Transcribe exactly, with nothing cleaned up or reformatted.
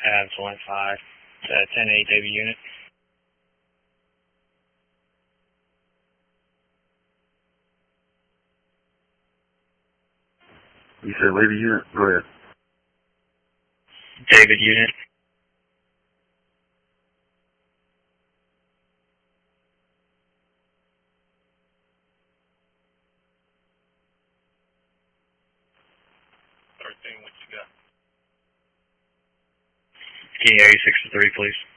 Abs one five, uh, ten eight David unit. You said Lady unit? Go ahead. David unit. thirteen, what you got? King eighty-six to three, please.